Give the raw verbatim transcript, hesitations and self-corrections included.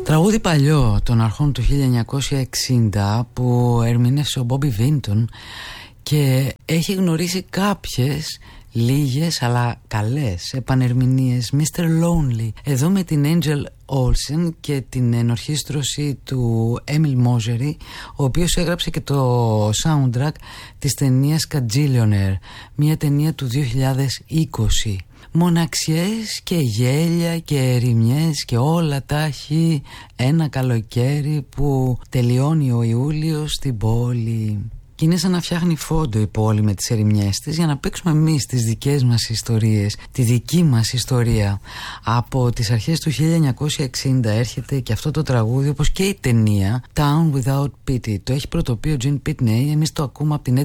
Τραγούδι παλιό των αρχών του χίλια εννιακόσια εξήντα που ερμήνευσε ο Μπόμπι Βίντον και έχει γνωρίσει κάποιες λίγες αλλά καλές επανερμηνείες. μίστερ Lonely εδώ με την Angel Olsen και την ενορχήστρωση του Emil Mosery, ο οποίος έγραψε και το soundtrack της ταινίας Kajillionaire, μια ταινία του δύο χιλιάδες είκοσι. Μοναξιές και γέλια και ερημιές και όλα τα έχει ένα καλοκαίρι που τελειώνει ο Ιούλιος στην πόλη. Και είναι σαν να φτιάχνει φόντο η πόλη με τις ερημιές της για να παίξουμε εμείς τις δικές μας ιστορίες, τη δική μας ιστορία. Από τις αρχές του χίλια εννιακόσια εξήντα έρχεται και αυτό το τραγούδι, όπως και η ταινία Town Without Pity. Το έχει πρωτοποιεί ο Gene Pitney, εμείς το ακούμε από την